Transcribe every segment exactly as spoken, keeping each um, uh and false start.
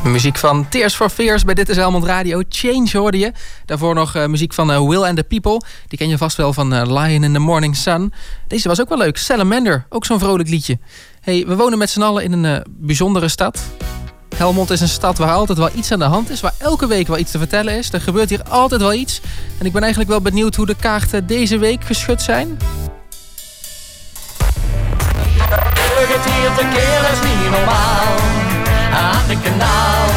Muziek van Tears for Fears bij Dit is Helmond Radio. Change hoorde je. Daarvoor nog uh, muziek van uh, Will and the People. Die ken je vast wel van uh, Lion in the Morning Sun. Deze was ook wel leuk. Salamander, ook zo'n vrolijk liedje. Hey, we wonen met z'n allen in een uh, bijzondere stad. Helmond is een stad waar altijd wel iets aan de hand is. Waar elke week wel iets te vertellen is. Er gebeurt hier altijd wel iets. En ik ben eigenlijk wel benieuwd hoe de kaarten deze week geschud zijn. Het hier te keer is niet normaal. Aan de kanaal.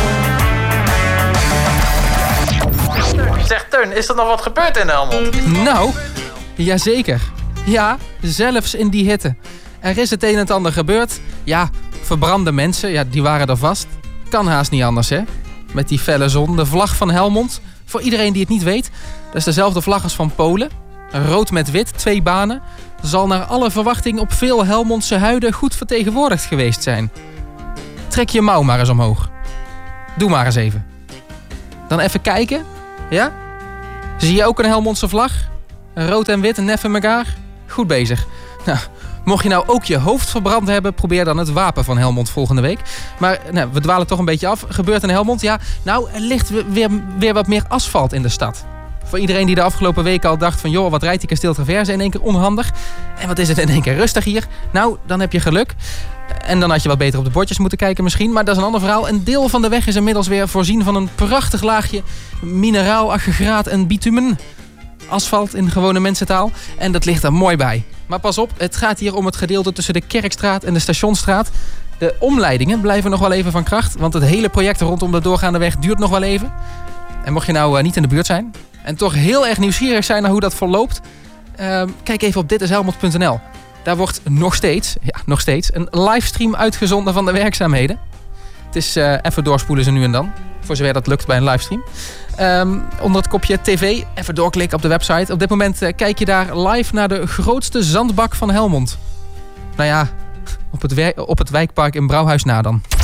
Zeg Teun, is er nog wat gebeurd in Helmond? Nou, jazeker. Ja, zelfs in die hitte. Er is het een en het ander gebeurd. Ja, verbrande mensen, ja, die waren er vast. Kan haast niet anders, hè? Met die felle zon. De vlag van Helmond. Voor iedereen die het niet weet. Dat is dezelfde vlag als van Polen. Rood met wit, twee banen. Zal naar alle verwachting op veel Helmondse huiden goed vertegenwoordigd geweest zijn. Trek je mouw maar eens omhoog. Doe maar eens even. Dan even kijken. Ja? Zie je ook een Helmondse vlag? Rood en wit, neffen elkaar. Goed bezig. Nou, mocht je nou ook je hoofd verbrand hebben, probeer dan het wapen van Helmond volgende week. Maar nou, we dwalen toch een beetje af. Gebeurt in Helmond? Ja, nou, er ligt weer, weer wat meer asfalt in de stad. Voor iedereen die de afgelopen weken al dacht van... joh, wat rijdt die Kasteel-Traverse in één keer onhandig. En wat is het in één keer rustig hier. Nou, dan heb je geluk. En dan had je wat beter op de bordjes moeten kijken misschien. Maar dat is een ander verhaal. Een deel van de weg is inmiddels weer voorzien van een prachtig laagje... mineraal, aggregaat en bitumen. Asfalt in gewone mensentaal. En dat ligt er mooi bij. Maar pas op, het gaat hier om het gedeelte tussen de Kerkstraat en de Stationsstraat. De omleidingen blijven nog wel even van kracht. Want het hele project rondom de doorgaande weg duurt nog wel even. En mocht je nou uh, niet in de buurt zijn... en toch heel erg nieuwsgierig zijn naar hoe dat verloopt... Uh, kijk even op dit is helmond punt n l. Daar wordt nog steeds, ja, nog steeds een livestream uitgezonden van de werkzaamheden. Het is uh, even doorspoelen ze nu en dan. Voor zover dat lukt bij een livestream. Um, onder het kopje tv, even doorklikken op de website. Op dit moment uh, kijk je daar live naar de grootste zandbak van Helmond. Nou ja, op het, wer- op het wijkpark in Brouwhuis na dan.